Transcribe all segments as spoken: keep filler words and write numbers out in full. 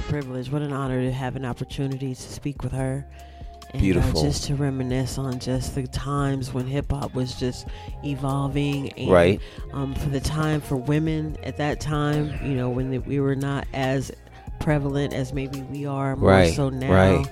a privilege, what an honor to have an opportunity to speak with her. And, Beautiful. Uh, just to reminisce on just the times when hip hop was just evolving, and right. um, for the time for women at that time, you know, when the, we were not as prevalent as maybe we are more right. so now. Right.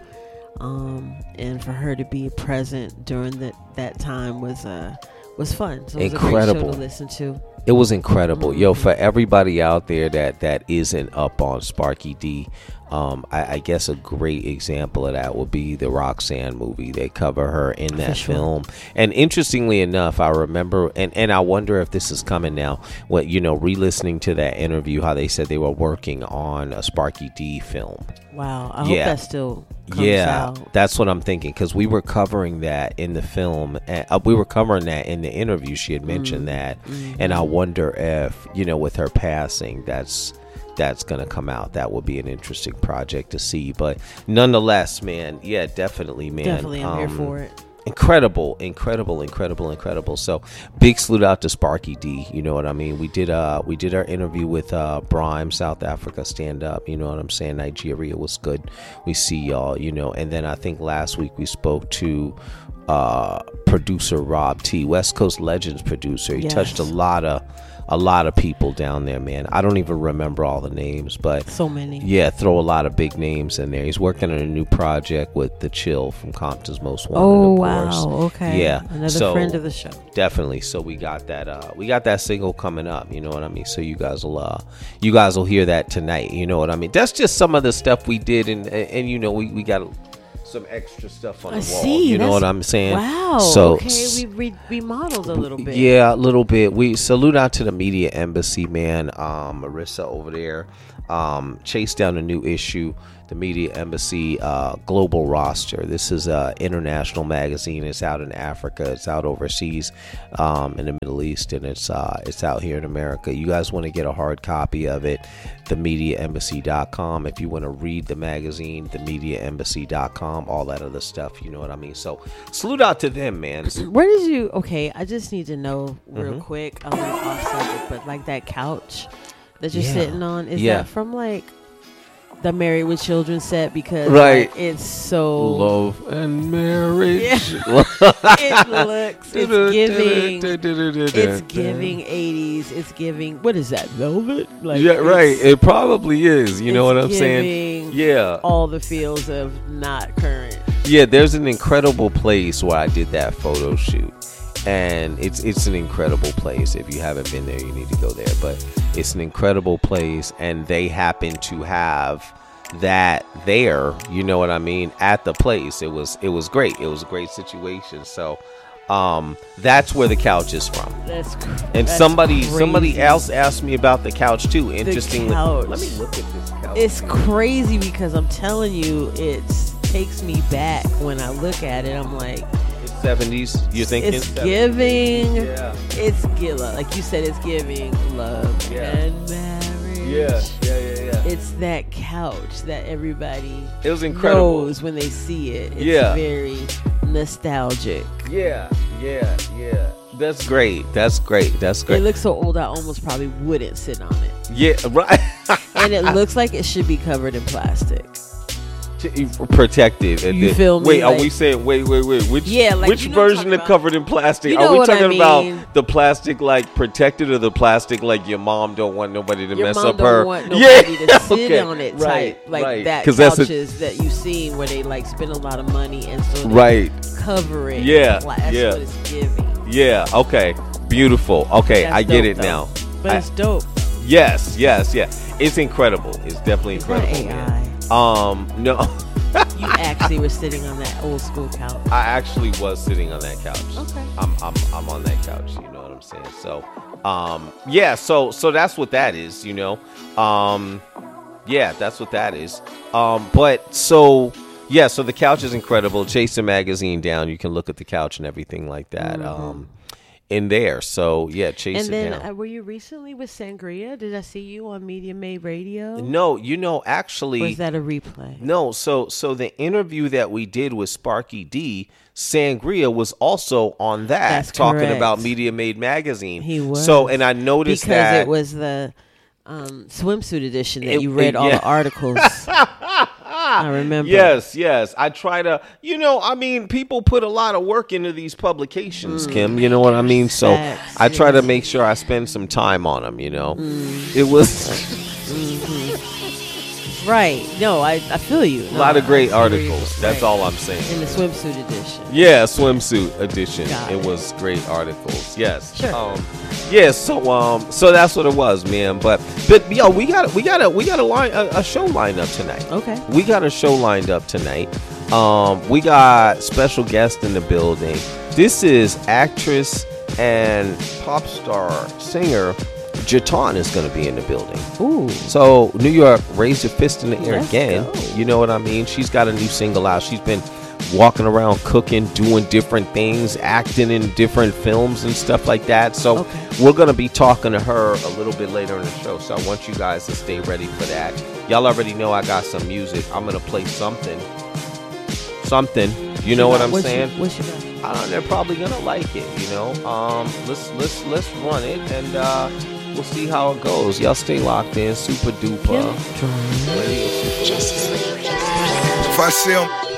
Um, and for her to be present during that that time was uh was fun. So it was incredible. a great show to listen to. It was incredible. Mm-hmm. Yo, for everybody out there that, that isn't up on Sparky D, um, I, I guess a great example of that would be the Roxanne movie. They cover her in that sure. film. And interestingly enough, I remember, and, and I wonder if this is coming now, what, you know, re-listening to that interview, how they said they were working on a Sparky D film. Wow. I yeah. hope that still comes yeah, out. That's what I'm thinking, because we were covering that in the film. And, uh, we were covering that in the interview. She had mentioned mm. that. Mm-hmm. And I wonder if, you know, with her passing, that's that's going to come out. That would be an interesting project to see. But nonetheless, man, yeah, definitely, man. Definitely, I'm um, here for it. Incredible, incredible, incredible, incredible. So big salute out to Sparky D. You know what I mean? We did uh we did our interview with uh Brime, South Africa, stand up. You know what I'm saying? Nigeria was good. We see y'all, you know. And then I think last week we spoke to uh producer Rob T, West Coast Legends producer. He yes. touched a lot of a lot of people down there, man. I don't even remember all the names, but so many. Yeah, throw a lot of big names in there. He's working on a new project with The Chill from Compton's Most Wanted. Oh of wow, course. okay. Yeah, another so, friend of the show. Definitely. So we got that. Uh, we got that single coming up. You know what I mean? So you guys will, uh, you guys will hear that tonight. You know what I mean? That's just some of the stuff we did, and and, and you know we we got some extra stuff on the I wall. see, you know what I'm saying? Wow. So okay, we re- remodeled a little bit. Yeah, a little bit. We salute out to the Media Embassy, man. Um, Marissa over there, um, chased down a new issue. The Media Embassy uh, Global Roster. This is a international magazine. It's out in Africa. It's out overseas, um, in the Middle East, and it's uh, it's out here in America. You guys want to get a hard copy of it? the media embassy dot com. If you want to read the magazine, the media embassy dot com. All that other stuff. You know what I mean? So salute out to them, man. Where did you? Okay, I just need to know real mm-hmm. quick. I'm gonna off subject, but like that couch that you're yeah. sitting on, is yeah. that from like the Married with Children set? Because right. like, it's so love and marriage. Yeah. It looks, it's giving, it's giving eighties. It's giving, what is that, Velvet? Like, yeah, right. It probably is. You know what I'm saying? Yeah. All the feels of not current. Yeah, there's an incredible place where I did that photo shoot. And it's it's an incredible place. If you haven't been there, you need to go there. But it's an incredible place, and they happen to have that there. You know what I mean? At the place, it was it was great. It was a great situation. So, um, that's where the couch is from. That's cr- and that's somebody crazy. somebody else asked me about the couch too. Interestingly, couch. Let me look at this couch. It's crazy because I'm telling you, it takes me back when I look at it. I'm like. seventies, you're thinking? It's seventies. giving. Yeah. It's giving, like you said, it's giving love Yeah. and marriage. Yeah, yeah, yeah, yeah. It's that couch that everybody It was incredible. knows when they see it. It's Yeah. very nostalgic. Yeah, yeah, yeah. That's great. That's great. That's great. It looks so old, I almost probably wouldn't sit on it. Yeah, right. And it looks like it should be covered in plastic. Protected. And You then, feel me? Wait, are Like- we saying? Wait, wait, wait. Which? Yeah, like, which you know what I'm version talking of about. covered in plastic? You Are know we what I talking about mean. the plastic like protected, or the plastic like your mom don't want nobody to Your mess mom up don't her? want nobody yeah. to sit okay. on it right, type. Like right. that 'Cause that's a- couches that you've seen where they like spend a lot of money and so they Right. cover it. Yeah, Like, that's yeah. what it's giving. Yeah. Okay. Beautiful. Okay, That's I get dope, it though. now. But I- it's dope. Yes. Yes. Yeah. It's incredible. It's definitely Is that incredible. A I? man. Um. No. You actually were sitting on that old school couch. I actually was sitting on that couch. Okay. I'm I'm I'm on that couch, you know what I'm saying? So, um yeah, so so that's what that is, you know. Um yeah, that's what that is. Um but so yeah, so the couch is incredible. Chase the magazine down. You can look at the couch and everything like that. Mm-hmm. Um in there. So, yeah, chase And it then down. uh, were you recently with Sangria? Did I see you on Media Made Radio? No, you know, actually Or is that a replay? No, so so the interview that we did with Sparky D, Sangria was also on that, That's talking correct. about Media Made Magazine. He was. So, and I noticed because that it was the um, swimsuit edition that It- you read it- all yeah. the articles. I remember. Yes, yes. I try to, you know, I mean, people put a lot of work into these publications, Mm. Kim. You know what I mean? So Facts, I try to yes. make sure I spend some time on them, you know? Mm. It was Right. No, I, I feel you. a No, lot of I great feel you. articles. That's Right. all I'm saying. In the swimsuit edition. Yeah, swimsuit edition. Got It it. was great articles. Yes. Sure. Um, yeah. So um, so that's what it was, man. But but yo, we got we got a we got a line a, a show lined up tonight. Okay. We got a show lined up tonight. Um, we got special guest in the building. This is actress and pop star singer Jatan is going to be in the building. Ooh. So New York, raise your fist in the air Let's again. go. You know what I mean? She's got a new single out. She's been walking around cooking, doing different things, acting in different films and stuff like that. So Okay. we're going to be talking to her a little bit later in the show. So I want you guys to stay ready for that. Y'all already know I got some music. I'm going to play something. Something. You know what I'm What saying? You, what you got? I don't know, they're probably gonna like it, you know. Um, let's let's let's run it and uh, we'll see how it goes. Y'all stay locked in, super duper. Radio Super. If I see him,